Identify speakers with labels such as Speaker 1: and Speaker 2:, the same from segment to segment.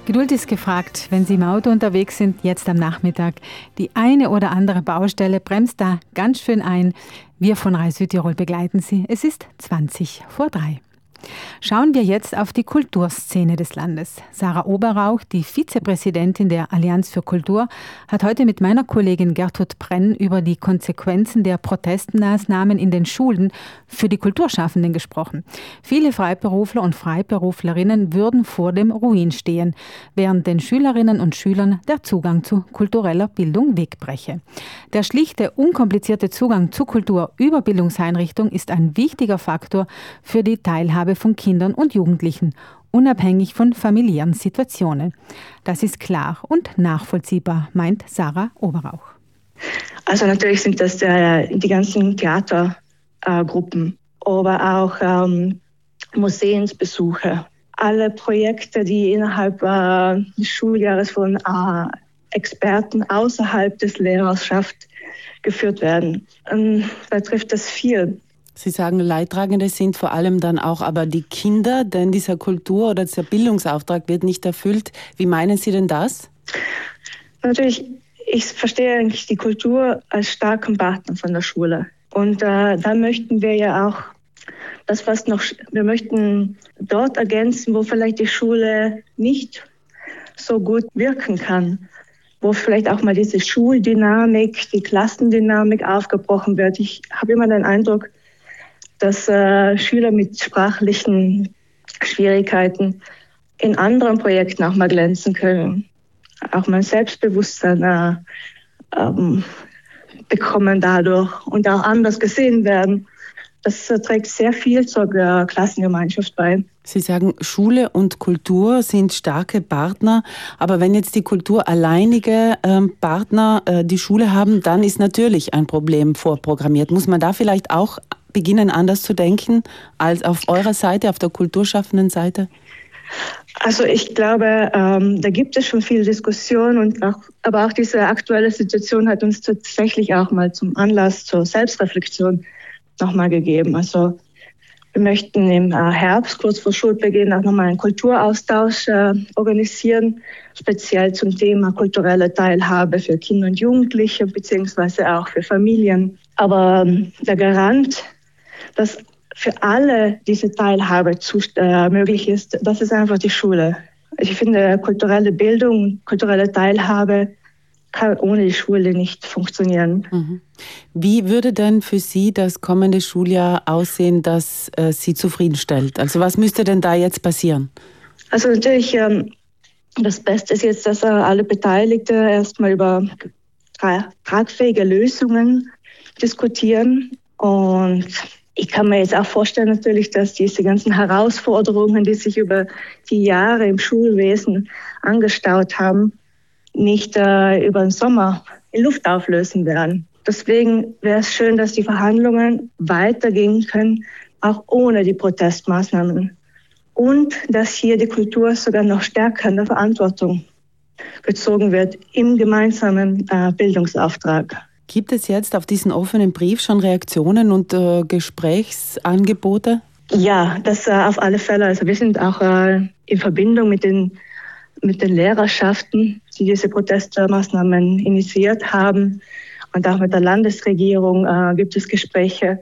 Speaker 1: Geduld ist gefragt, wenn Sie im Auto unterwegs sind, jetzt am Nachmittag. Die eine oder andere Baustelle bremst da ganz schön ein. Wir von Rai Südtirol begleiten Sie. Es ist 2:20. Schauen wir jetzt auf die Kulturszene des Landes. Sarah Oberrauch, die Vizepräsidentin der Allianz für Kultur, hat heute mit meiner Kollegin Gertrud Brenn über die Konsequenzen der Protestmaßnahmen in den Schulen für die Kulturschaffenden gesprochen. Viele Freiberufler und Freiberuflerinnen würden vor dem Ruin stehen, während den Schülerinnen und Schülern der Zugang zu kultureller Bildung wegbreche. Der schlichte, unkomplizierte Zugang zu Kultur über Bildungseinrichtungen ist ein wichtiger Faktor für die Teilhabe von Kindern und Jugendlichen, unabhängig von familiären Situationen. Das ist klar und nachvollziehbar, meint Sarah Oberrauch.
Speaker 2: Also natürlich sind das die ganzen Theatergruppen, aber auch Museumsbesuche. Alle Projekte, die innerhalb des Schuljahres von Experten außerhalb des Lehrers geführt werden. Da trifft das viel.
Speaker 3: Sie sagen, Leidtragende sind vor allem dann auch aber die Kinder, denn dieser Kultur- oder dieser Bildungsauftrag wird nicht erfüllt. Wie meinen Sie denn das?
Speaker 2: Natürlich, ich verstehe eigentlich die Kultur als starken Partner von der Schule. Und da möchten wir ja auch wir möchten dort ergänzen, wo vielleicht die Schule nicht so gut wirken kann, wo vielleicht auch mal diese Schuldynamik, die Klassendynamik aufgebrochen wird. Ich habe immer den Eindruck, dass Schüler mit sprachlichen Schwierigkeiten in anderen Projekten auch mal glänzen können, auch mal Selbstbewusstsein bekommen dadurch und auch anders gesehen werden. Das trägt sehr viel zur Klassengemeinschaft bei.
Speaker 3: Sie sagen, Schule und Kultur sind starke Partner, aber wenn jetzt die Kultur alleinige Partner die Schule haben, dann ist natürlich ein Problem vorprogrammiert. Muss man da vielleicht auch beginnen, anders zu denken als auf eurer Seite, auf der kulturschaffenden Seite?
Speaker 2: Also ich glaube, da gibt es schon viel Diskussion aber auch diese aktuelle Situation hat uns tatsächlich auch mal zum Anlass zur Selbstreflexion nochmal gegeben. Also wir möchten im Herbst, kurz vor Schulbeginn, auch nochmal einen Kulturaustausch organisieren, speziell zum Thema kulturelle Teilhabe für Kinder und Jugendliche, beziehungsweise auch für Familien. Aber der Garant, dass für alle diese Teilhabe möglich ist, das ist einfach die Schule. Ich finde, kulturelle Bildung, kulturelle Teilhabe kann ohne die Schule nicht funktionieren.
Speaker 3: Mhm. Wie würde denn für Sie das kommende Schuljahr aussehen, das Sie zufriedenstellt? Also was müsste denn da jetzt passieren?
Speaker 2: Also natürlich, das Beste ist jetzt, dass alle Beteiligten erstmal über tragfähige Lösungen diskutieren. Und ich kann mir jetzt auch vorstellen natürlich, dass diese ganzen Herausforderungen, die sich über die Jahre im Schulwesen angestaut haben, nicht über den Sommer in Luft auflösen werden. Deswegen wäre es schön, dass die Verhandlungen weitergehen können, auch ohne die Protestmaßnahmen. Und dass hier die Kultur sogar noch stärker in der Verantwortung gezogen wird im gemeinsamen Bildungsauftrag.
Speaker 3: Gibt es jetzt auf diesen offenen Brief schon Reaktionen und Gesprächsangebote?
Speaker 2: Ja, das auf alle Fälle. Also wir sind auch in Verbindung mit den Lehrerschaften, die diese Protestmaßnahmen initiiert haben. Und auch mit der Landesregierung gibt es Gespräche.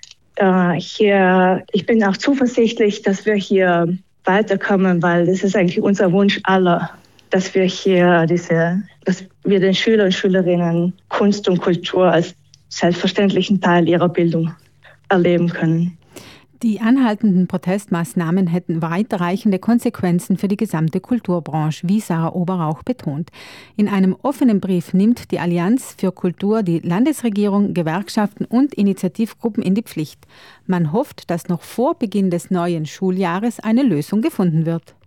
Speaker 2: Ich bin auch zuversichtlich, dass wir hier weiterkommen, weil das ist eigentlich unser Wunsch aller, dass wir den Schülern und Schülerinnen Kunst und Kultur als selbstverständlichen Teil ihrer Bildung erleben können.
Speaker 1: Die anhaltenden Protestmaßnahmen hätten weitreichende Konsequenzen für die gesamte Kulturbranche, wie Sarah Oberrauch betont. In einem offenen Brief nimmt die Allianz für Kultur die Landesregierung, Gewerkschaften und Initiativgruppen in die Pflicht. Man hofft, dass noch vor Beginn des neuen Schuljahres eine Lösung gefunden wird.